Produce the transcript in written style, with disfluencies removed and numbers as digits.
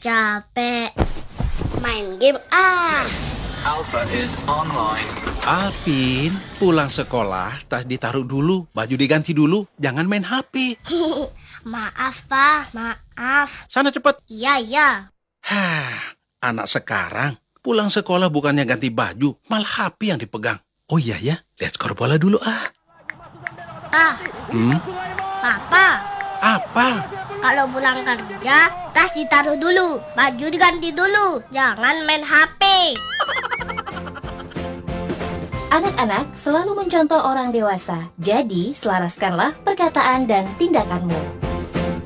Capek. Main game Alpha is online. Alvin, pulang sekolah, tas ditaruh dulu, baju diganti dulu, jangan main HP. Maaf, Pak. Maaf. Sana cepat. Iya. Hah, anak sekarang pulang sekolah bukannya ganti baju, malah HP yang dipegang. Oh iya ya, lihat skor bola dulu Pak, Papa, Apa? kalau pulang kerja, tas ditaruh dulu, baju diganti dulu. Jangan main HP. Anak-anak selalu mencontoh orang dewasa, jadi selaraskanlah perkataan dan tindakanmu.